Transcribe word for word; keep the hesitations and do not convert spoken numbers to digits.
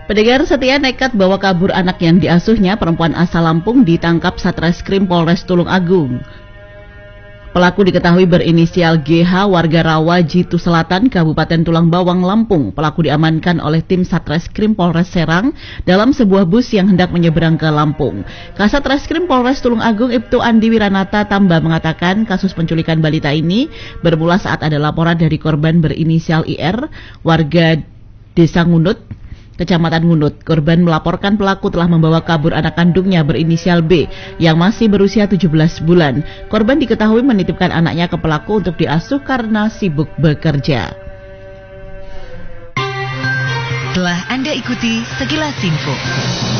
Pendengar setia nekat bawa kabur anak yang diasuhnya, perempuan asal Lampung ditangkap Satreskrim Polres Tulung Agung. Pelaku diketahui berinisial G H, warga Rawa, Jitu Selatan, Kabupaten Tulang Bawang, Lampung. Pelaku diamankan oleh tim Satreskrim Polres Serang dalam sebuah bus yang hendak menyeberang ke Lampung. Kasat Reskrim Polres Tulung Agung Ibtu Andi Wiranata Tamba mengatakan kasus penculikan balita ini bermula saat ada laporan dari korban berinisial I R, warga Desa Ngunut, Kecamatan Ngunut. Korban melaporkan pelaku telah membawa kabur anak kandungnya berinisial B yang masih berusia tujuh belas bulan. Korban diketahui menitipkan anaknya ke pelaku untuk diasuh karena sibuk bekerja. Telah Anda ikuti Sekilas Info.